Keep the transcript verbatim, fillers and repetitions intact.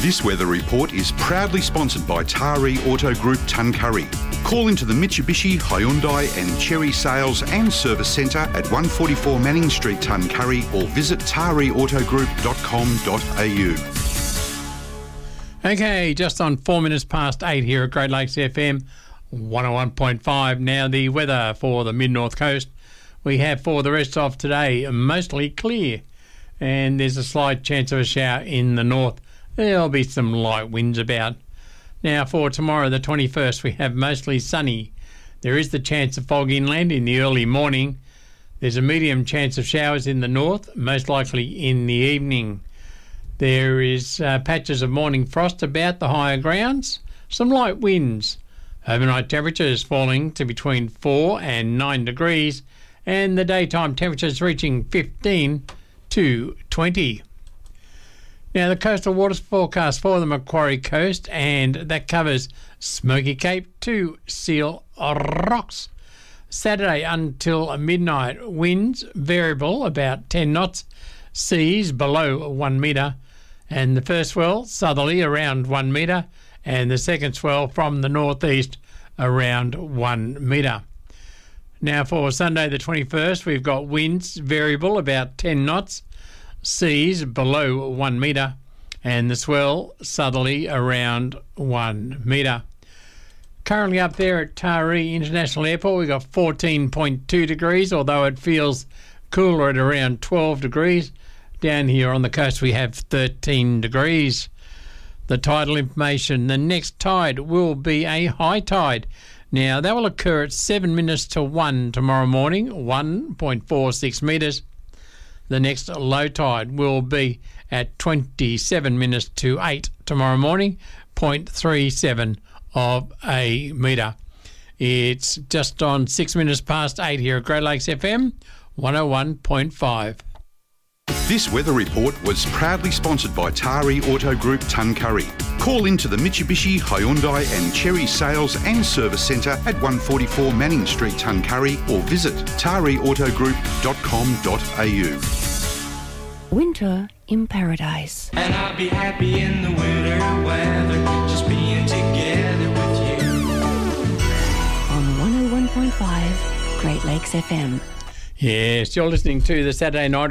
This weather report is proudly sponsored by Taree Auto Group Tuncurry. Call into the Mitsubishi, Hyundai and Chery Sales and Service Centre at one forty-four Manning Street, Tuncurry, or visit taree auto group dot com dot a u. Okay, just on four minutes past eight here at Great Lakes F M one oh one point five. Now the weather for the mid-north coast. We have for the rest of today mostly clear, and there's a slight chance of a shower in the north. There'll be some light winds about. Now for tomorrow the twenty-first, we have mostly sunny. There is the chance of fog inland in the early morning. There's a medium chance of showers in the north, most likely in the evening. There is uh, patches of morning frost about the higher grounds, some light winds. Overnight temperatures falling to between four and nine degrees, and the daytime temperatures reaching fifteen to twenty. Now, the coastal waters forecast for the Macquarie Coast, and that covers Smoky Cape to Seal Rocks. Saturday until midnight, winds variable about ten knots, seas below one metre, and the first swell southerly around one metre, and the second swell from the northeast around one metre. Now, for Sunday the twenty-first, we've got winds variable about ten knots, seas below one metre, and the swell southerly around one metre. Currently up there at Taree International Airport, we've got fourteen point two degrees, although it feels cooler at around twelve degrees. Down here on the coast, we have thirteen degrees. The tidal information, the next tide will be a high tide. Now, that will occur at seven minutes to one tomorrow morning, one point four six metres. The next low tide will be at twenty-seven minutes to eight tomorrow morning, zero point three seven of a metre. It's just on six minutes past eight here at Great Lakes F M one oh one point five. This weather report was proudly sponsored by Taree Auto Group Tuncurry. Call into the Mitsubishi, Hyundai and Chery Sales and Service Centre at one forty-four Manning Street, Tuncurry, or visit taree auto group dot com dot a u. Winter in Paradise. And I'll be happy in the winter weather, just being together with you. On one oh one point five, Great Lakes F M. Yes, you're listening to the Saturday Night